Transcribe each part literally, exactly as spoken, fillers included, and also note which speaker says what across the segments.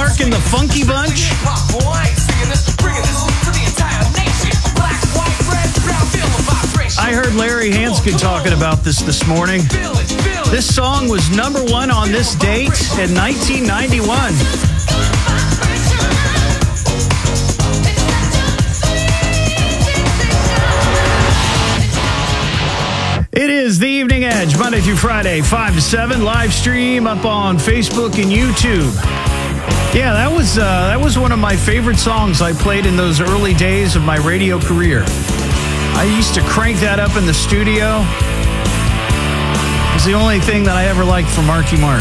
Speaker 1: Mark and the Funky Bunch. I heard Larry Hanskin talking about this this morning. This song was number one on this date in nineteen ninety-one. It is the Evening Edge, Monday through Friday, five to seven, live stream up on Facebook and YouTube. Yeah, that was uh, that was one of my favorite songs I played in those early days of my radio career. I used to crank that up in the studio. It was the only thing that I ever liked from Marky Mark.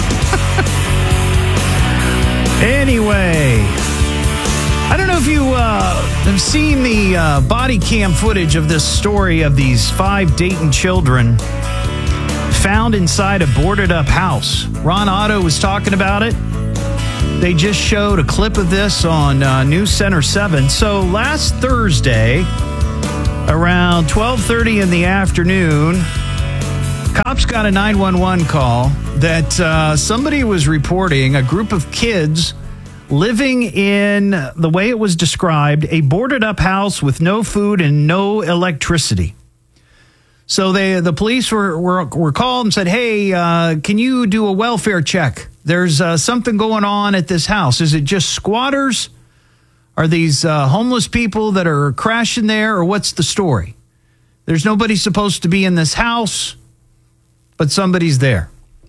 Speaker 1: Anyway, I don't know if you uh, have seen the uh, body cam footage of this story of these five Dayton children found inside a boarded up house. Ron Otto was talking about it. They just showed a clip of this on uh, News Center seven. So last Thursday, around twelve thirty in the afternoon, cops got a nine one one call that uh, somebody was reporting a group of kids living in, the way it was described, a boarded up house with no food and no electricity. So they, the police were, were, were called and said, hey, uh, can you do a welfare check? There's uh, something going on at this house. Is it just squatters? Are these uh, homeless people that are crashing there, or what's the story? There's nobody supposed to be in this house, but somebody's there.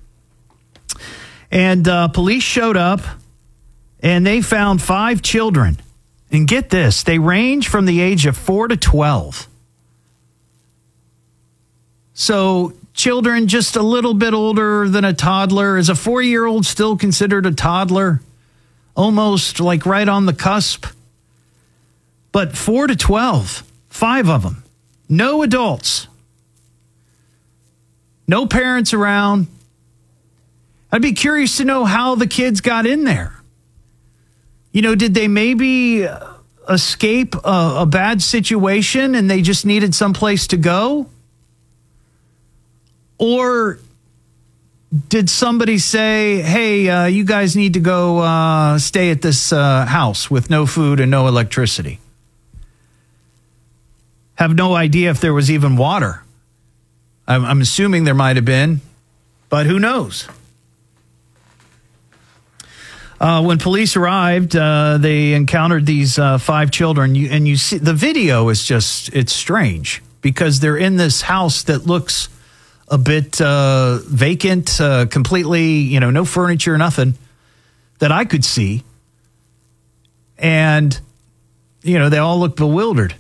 Speaker 1: And uh, police showed up, and they found five children. And get this, they range from the age of four to twelve. So children just a little bit older than a toddler. Is a four-year-old still considered a toddler? Almost like right on the cusp. But four to twelve, five of them. No adults. No parents around. I'd be curious to know how the kids got in there. You know, did they maybe escape a, a bad situation and they just needed someplace to go? Or did somebody say, hey, uh, you guys need to go uh, stay at this uh, house with no food and no electricity? Have no idea if there was even water. I'm, I'm assuming there might have been, but who knows? Uh, when police arrived, uh, they encountered these uh, five children, you, and you see the video is just, it's strange because they're in this house that looks a bit uh, vacant, uh, completely, you know, no furniture, nothing that I could see. And, you know, they all look bewildered.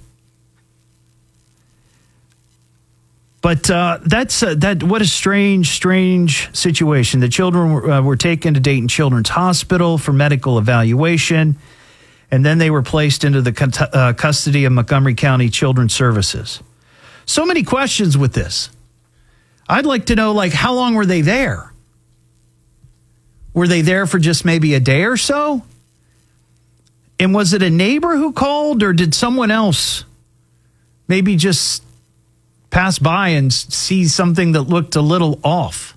Speaker 1: But uh, that's uh, that. What a strange, strange situation. The children were, uh, were taken to Dayton Children's Hospital for medical evaluation, and then they were placed into the cu- uh, custody of Montgomery County Children's Services. So many questions with this. I'd like to know, like, how long were they there? Were they there for just maybe a day or so? And was it a neighbor who called, or did someone else maybe just pass by and see something that looked a little off?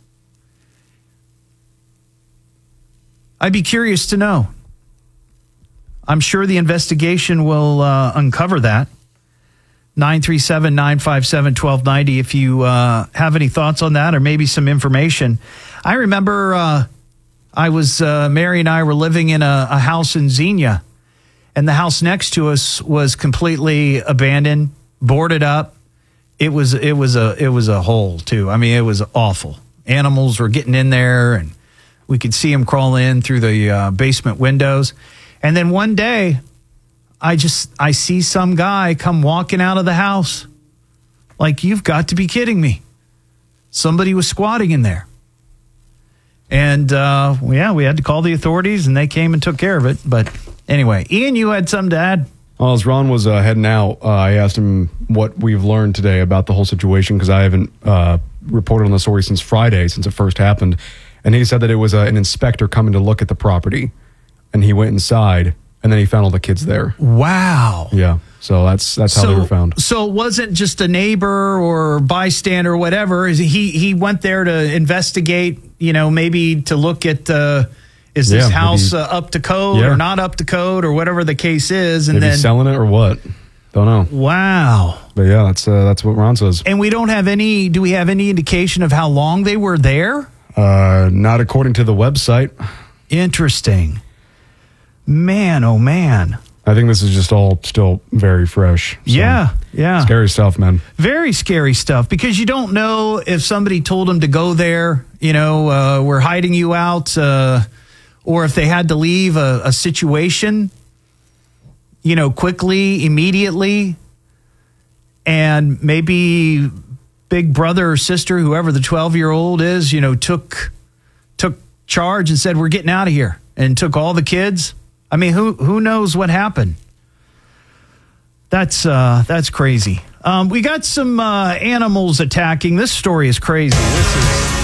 Speaker 1: I'd be curious to know. I'm sure the investigation will uh, uncover that. nine three seven, nine five seven, one two nine zero if you uh, have any thoughts on that or maybe some information. I remember uh, I was, uh, Mary and I were living in a, a house in Xenia, and the house next to us was completely abandoned, boarded up. It was it was a it was a hole too. I mean, it was awful. Animals were getting in there, and we could see them crawl in through the uh, basement windows. And then one day, I just I see some guy come walking out of the house. Like, you've got to be kidding me! Somebody was squatting in there. And uh, yeah, we had to call the authorities, and they came and took care of it. But anyway, Ian, you had something to add?
Speaker 2: Well, as Ron was uh, heading out, uh, I asked him what we've learned today about the whole situation, because I haven't uh, reported on the story since Friday, since it first happened. And he said that it was uh, an inspector coming to look at the property, and he went inside, and then he found all the kids there.
Speaker 1: Wow.
Speaker 2: Yeah. So that's that's how
Speaker 1: so,
Speaker 2: they were found.
Speaker 1: So it wasn't just a neighbor or bystander or whatever. He he went there to investigate, you know, maybe to look at uh, Is this
Speaker 2: Yeah,
Speaker 1: house
Speaker 2: maybe-
Speaker 1: uh, up to code
Speaker 2: Yeah.
Speaker 1: or not up to code or whatever the case is? And
Speaker 2: Maybe
Speaker 1: then,
Speaker 2: selling it or what? Don't know.
Speaker 1: wow.
Speaker 2: But yeah, that's uh, that's what Ron says.
Speaker 1: And we don't have any, do we have any indication of how long they were there?
Speaker 2: Uh, not according to the website.
Speaker 1: Interesting. Man, oh man.
Speaker 2: I think this is just all still very fresh. So,
Speaker 1: Yeah, yeah.
Speaker 2: Scary stuff, man.
Speaker 1: Very scary stuff because you don't know if somebody told them to go there, you know, uh, we're hiding you out, uh, or if they had to leave a, a situation, you know, quickly, immediately. And maybe big brother or sister, whoever the twelve-year-old is, you know, took took charge and said, we're getting out of here, and took all the kids. I mean, who who knows what happened? That's uh, that's crazy. Um, we got some uh, animals attacking. This story is crazy. This is